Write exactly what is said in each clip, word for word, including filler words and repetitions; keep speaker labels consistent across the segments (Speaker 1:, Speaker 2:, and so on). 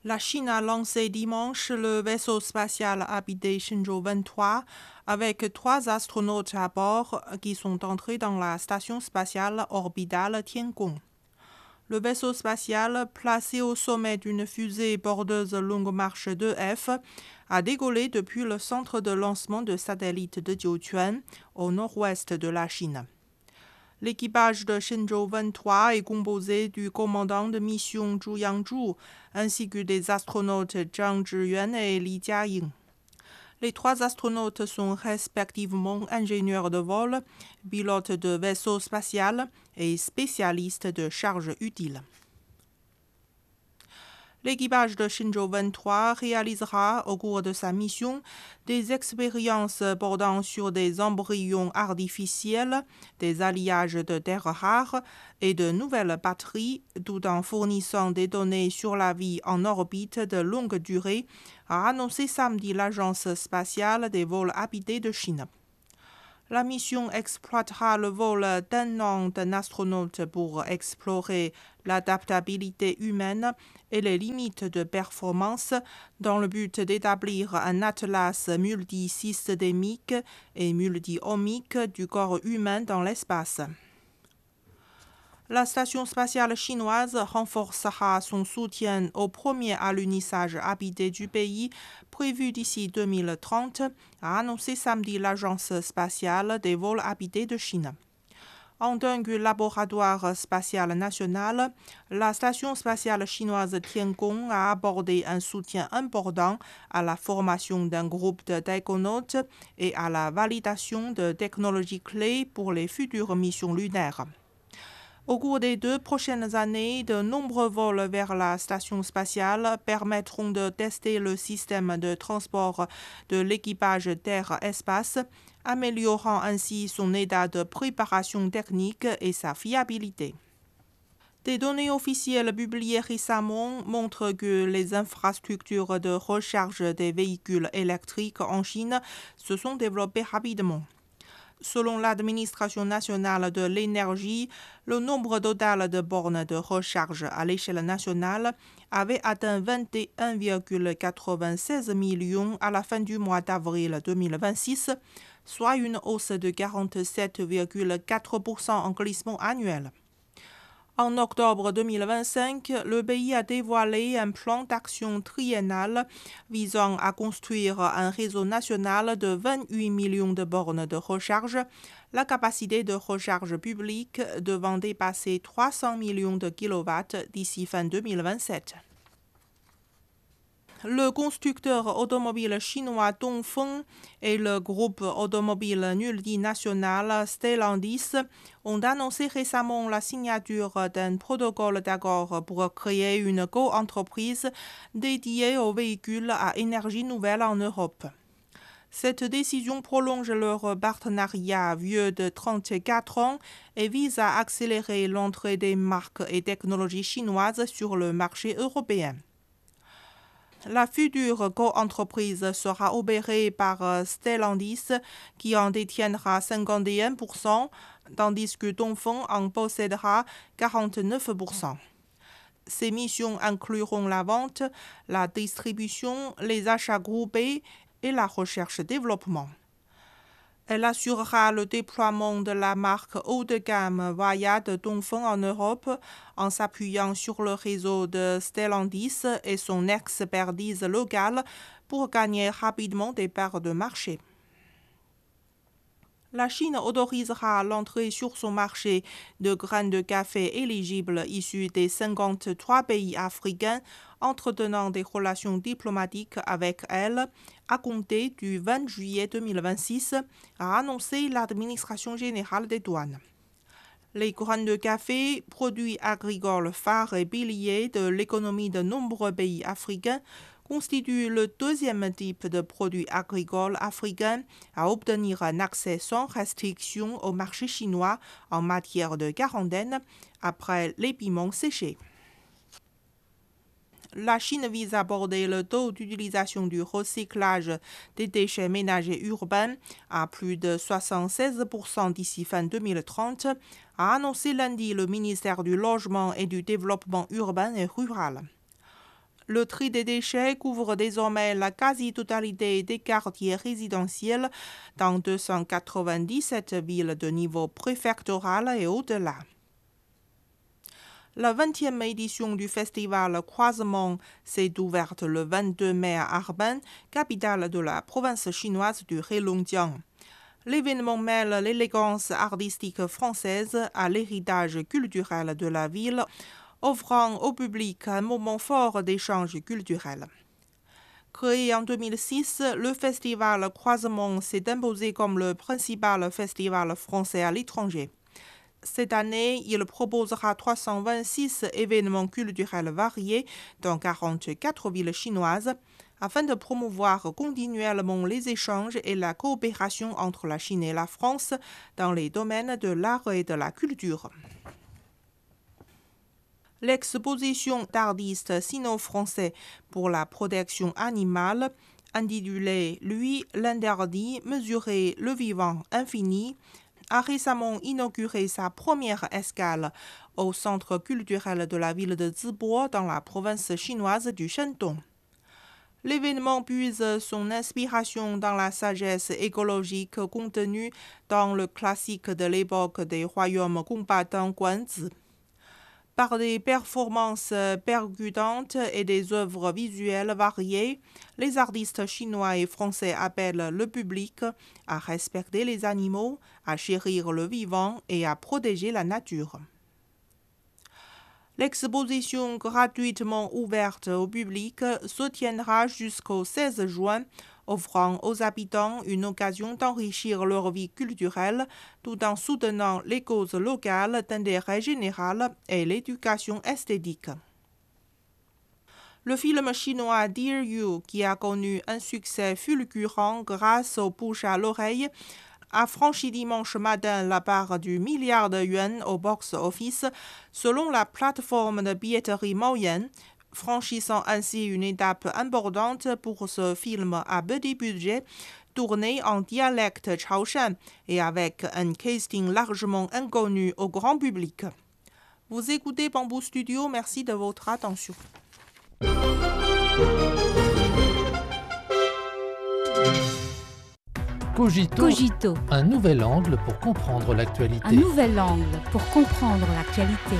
Speaker 1: La Chine a lancé dimanche le vaisseau spatial habité Shenzhou vingt-trois avec trois astronautes à bord qui sont entrés dans la station spatiale orbitale Tiangong. Le vaisseau spatial, placé au sommet d'une fusée bordeuse longue marche deux F, a décollé depuis le centre de lancement de satellites de Jiuquan, au nord-ouest de la Chine. L'équipage de Shenzhou vingt-trois est composé du commandant de mission Zhu Yangzhu ainsi que des astronautes Zhang Zhiyuan et Li Jiaying. Les trois astronautes sont respectivement ingénieurs de vol, pilotes de vaisseau spatial et spécialistes de charges utiles. L'équipage de Shenzhou vingt-trois réalisera au cours de sa mission des expériences portant sur des embryons artificiels, des alliages de terres rares et de nouvelles batteries, tout en fournissant des données sur la vie en orbite de longue durée, a annoncé samedi l'Agence spatiale des vols habités de Chine. La mission exploitera le vol d'un an d'un astronaute pour explorer l'adaptabilité humaine et les limites de performance dans le but d'établir un atlas multisystémique et multi-omique du corps humain dans l'espace. La station spatiale chinoise renforcera son soutien au premier alunissage habité du pays, prévu d'ici deux mille trente, a annoncé samedi l'Agence spatiale des vols habités de Chine. En tant que laboratoire spatial national, la station spatiale chinoise Tiangong a apporté un soutien important à la formation d'un groupe de taïkonautes et à la validation de technologies clés pour les futures missions lunaires. Au cours des deux prochaines années, de nombreux vols vers la station spatiale permettront de tester le système de transport de l'équipage Terre-Espace, améliorant ainsi son état de préparation technique et sa fiabilité. Des données officielles publiées récemment montrent que les infrastructures de recharge des véhicules électriques en Chine se sont développées rapidement. Selon l'administration nationale de l'énergie, le nombre total de bornes de recharge à l'échelle nationale avait atteint vingt et un virgule quatre-vingt-seize millions à la fin du mois d'avril deux mille vingt-six, soit une hausse de quarante-sept virgule quatre pour cent en glissement annuel. En octobre deux mille vingt-cinq, le pays a dévoilé un plan d'action triennal visant à construire un réseau national de vingt-huit millions de bornes de recharge, la capacité de recharge publique devant dépasser trois cents millions de kilowatts d'ici fin deux mille vingt-sept. Le constructeur automobile chinois Dongfeng et le groupe automobile multinational Stellantis ont annoncé récemment la signature d'un protocole d'accord pour créer une coentreprise dédiée aux véhicules à énergie nouvelle en Europe. Cette décision prolonge leur partenariat vieux de trente-quatre ans et vise à accélérer l'entrée des marques et technologies chinoises sur le marché européen. La future coentreprise sera opérée par Stellantis qui en détiendra cinquante et un pour cent, tandis que Dongfeng en possédera quarante-neuf pour cent. Ces missions incluront la vente, la distribution, les achats groupés et la recherche-développement. Elle assurera le déploiement de la marque haut de gamme Varia de Dongfeng en Europe en s'appuyant sur le réseau de Stellantis et son expertise locale pour gagner rapidement des parts de marché. La Chine autorisera l'entrée sur son marché de graines de café éligibles issus des cinquante-trois pays africains entretenant des relations diplomatiques avec elle à compter du vingt juillet deux mille vingt-six, a annoncé l'administration générale des douanes. Les graines de café, produits agricoles phares et piliers de l'économie de nombreux pays africains, constitue le deuxième type de produit agricole africain à obtenir un accès sans restriction au marché chinois en matière de quarantaine après les piments séchés. La Chine vise à aborder le taux d'utilisation du recyclage des déchets ménagers urbains à plus de soixante-seize pour cent d'ici fin deux mille trente, a annoncé lundi le ministère du Logement et du Développement urbain et rural. le tri des déchets couvre désormais la quasi-totalité des quartiers résidentiels dans deux cent quatre-vingt-dix-sept villes de niveau préfectoral et au-delà. La vingtième édition du festival Croisement s'est ouverte le vingt-deux mai à Harbin, capitale de la province chinoise du Heilongjiang. L'événement mêle l'élégance artistique française à l'héritage culturel de la ville, offrant au public un moment fort d'échange culturel. Créé en deux mille six, le festival Croisement s'est imposé comme le principal festival français à l'étranger. Cette année, il proposera trois cent vingt-six événements culturels variés dans quarante-quatre villes chinoises, afin de promouvoir continuellement les échanges et la coopération entre la Chine et la France dans les domaines de l'art et de la culture. L'exposition d'artistes sino-français pour la protection animale, intitulée « Lui, l'interdit, mesurer le vivant infini », a récemment inauguré sa première escale au centre culturel de la ville de Zibo dans la province chinoise du Shandong. L'événement puise son inspiration dans la sagesse écologique contenue dans le classique de l'époque des royaumes combattants Guanzi. Par des performances percutantes et des œuvres visuelles variées, les artistes chinois et français appellent le public à respecter les animaux, à chérir le vivant et à protéger la nature. L'exposition gratuitement ouverte au public se tiendra jusqu'au seize juin, offrant aux habitants une occasion d'enrichir leur vie culturelle tout en soutenant les causes locales d'intérêt général et l'éducation esthétique. Le film chinois Dear You, qui a connu un succès fulgurant grâce aux bouches à l'oreille, a franchi dimanche matin la barre du milliard de yuan au box-office selon la plateforme de billetterie Maoyan, franchissant ainsi une étape importante pour ce film à petit budget, tourné en dialecte chaoshan et avec un casting largement inconnu au grand public. Vous écoutez Bamboo Studio, merci de votre attention.
Speaker 2: Cogito,
Speaker 3: Cogito,
Speaker 2: un nouvel angle pour comprendre l'actualité.
Speaker 3: un nouvel angle pour comprendre l'actualité.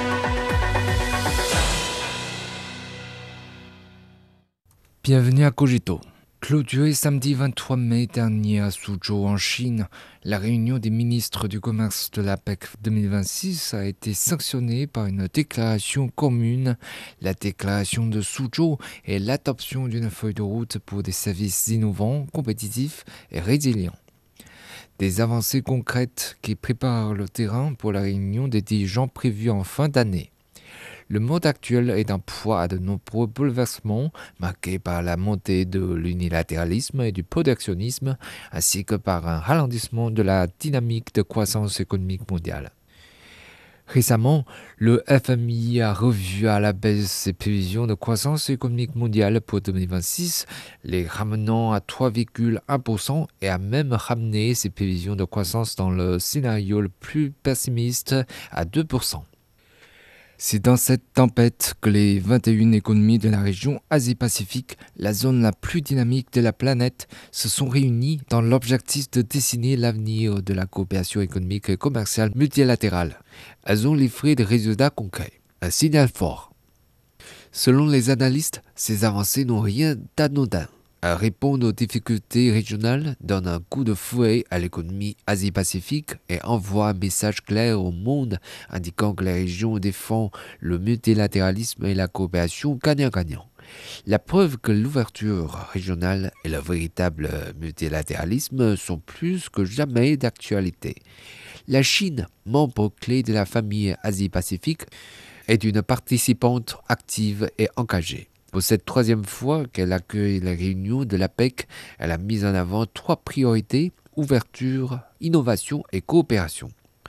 Speaker 4: Bienvenue à Cogito. Clôturée samedi vingt-trois mai dernier à Suzhou en Chine, la réunion des ministres du commerce de l'A P E C deux mille vingt-six a été sanctionnée par une déclaration commune, la déclaration de Suzhou et l'adoption d'une feuille de route pour des services innovants, compétitifs et résilients. Des avancées concrètes qui préparent le terrain pour la réunion des dirigeants prévue en fin d'année. Le monde actuel est en proie à de nombreux bouleversements marqués par la montée de l'unilatéralisme et du protectionnisme, ainsi que par un ralentissement de la dynamique de croissance économique mondiale. Récemment, le F M I a revu à la baisse ses prévisions de croissance économique mondiale pour deux mille vingt-six, les ramenant à trois virgule un pour cent et a même ramené ses prévisions de croissance dans le scénario le plus pessimiste à deux pour cent. C'est dans cette tempête que les vingt et une économies de la région Asie-Pacifique, la zone la plus dynamique de la planète, se sont réunies dans l'objectif de dessiner l'avenir de la coopération économique et commerciale multilatérale. Elles ont livré des résultats concrets, un signal fort. Selon les analystes, ces avancées n'ont rien d'anodin. Elles répondent aux difficultés régionales, donnent un coup de fouet à l'économie Asie-Pacifique et envoient un message clair au monde indiquant que la région défend le multilatéralisme et la coopération gagnant-gagnant. La preuve que l'ouverture régionale et le véritable multilatéralisme sont plus que jamais d'actualité. La Chine, membre clé de la famille Asie-Pacifique, est une participante active et engagée. Pour cette troisième fois qu'elle accueille la réunion de l'A P E C, elle a mis en avant trois priorités, ouverture, innovation et coopération.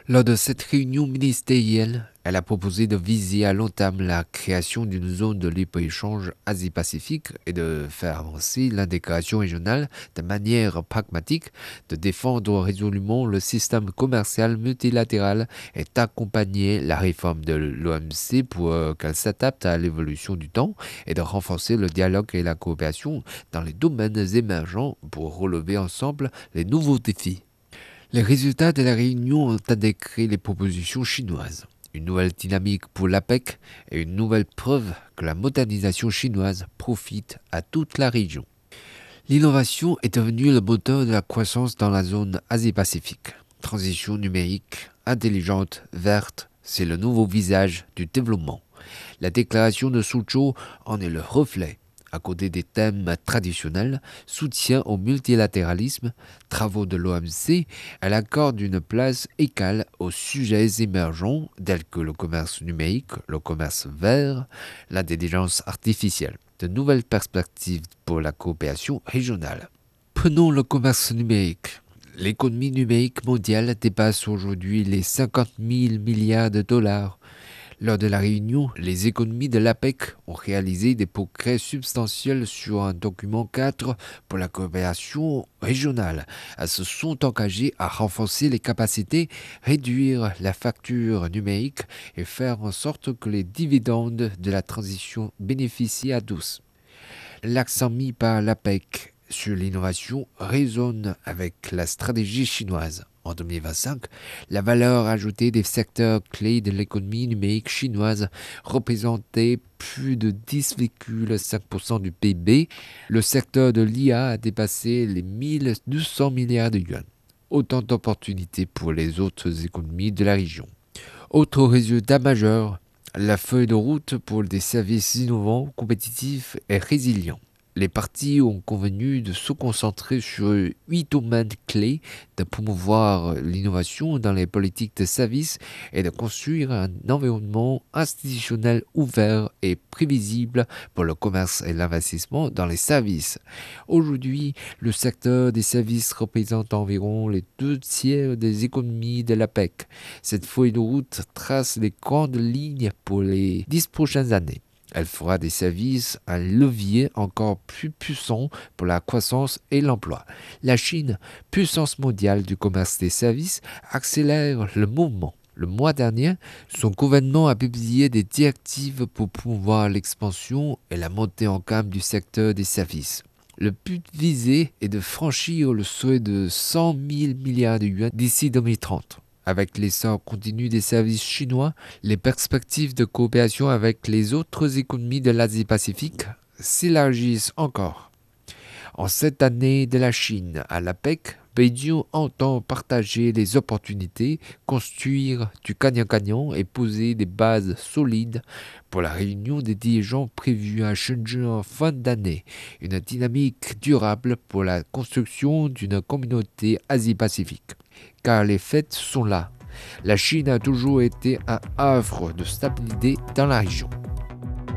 Speaker 4: Lors de cette réunion ministérielle, elle a proposé de viser à long terme la création d'une zone de libre-échange Asie-Pacifique et de faire avancer l'intégration régionale de manière pragmatique, de défendre résolument le système commercial multilatéral et d'accompagner la réforme de l'O M C pour qu'elle s'adapte à l'évolution du temps et de renforcer le dialogue et la coopération dans les domaines émergents pour relever ensemble les nouveaux défis. Les résultats de la réunion ont intégré les propositions chinoises, une nouvelle dynamique pour l'APEC et une nouvelle preuve que la modernisation chinoise profite à toute la région. L'innovation est devenue le moteur de la croissance dans la zone Asie-Pacifique. Transition numérique, intelligente, verte, c'est le nouveau visage du développement. La déclaration de Suzhou en est le reflet. À côté des thèmes traditionnels, soutien au multilatéralisme, travaux de l'O M C, elle accorde une place égale aux sujets émergents tels que le commerce numérique, le commerce vert, l'intelligence artificielle. De nouvelles perspectives pour la coopération régionale. Prenons le commerce numérique. L'économie numérique mondiale dépasse aujourd'hui les cinquante mille milliards de dollars. Lors de la réunion, les économies de l'APEC ont réalisé des progrès substantiels sur un document cadre pour la coopération régionale. Elles se sont engagées à renforcer les capacités, réduire la facture numérique et faire en sorte que les dividendes de la transition bénéficient à tous. L'accent mis par l'APEC sur l'innovation résonne avec la stratégie chinoise. En deux mille vingt-cinq, la valeur ajoutée des secteurs clés de l'économie numérique chinoise représentait plus de dix virgule cinq pour cent du P I B. Le secteur de l'I A a dépassé les mille deux cents milliards de yuan. Autant d'opportunités pour les autres économies de la région. Autre résultat majeur, la feuille de route pour des services innovants, compétitifs et résilients. Les parties ont convenu de se concentrer sur huit domaines clés, de promouvoir l'innovation dans les politiques de services et de construire un environnement institutionnel ouvert et prévisible pour le commerce et l'investissement dans les services. Aujourd'hui, le secteur des services représente environ les deux tiers des économies de l'APEC. Cette feuille de route trace les grandes lignes pour les dix prochaines années. Elle fera des services un levier encore plus puissant pour la croissance et l'emploi. La Chine, puissance mondiale du commerce des services, accélère le mouvement. Le mois dernier, son gouvernement a publié des directives pour promouvoir l'expansion et la montée en gamme du secteur des services. Le but visé est de franchir le seuil de cent mille milliards de yuan d'ici deux mille trente. Avec l'essor continu des services chinois, les perspectives de coopération avec les autres économies de l'Asie-Pacifique s'élargissent encore. En cette année de la Chine à l'APEC, Beijing entend partager les opportunités, construire du gagnant-gagnant et poser des bases solides pour la réunion des dirigeants prévue à Shenzhen en fin d'année, une dynamique durable pour la construction d'une communauté Asie-Pacifique. Car les faits sont là. La Chine a toujours été un havre de stabilité dans la région.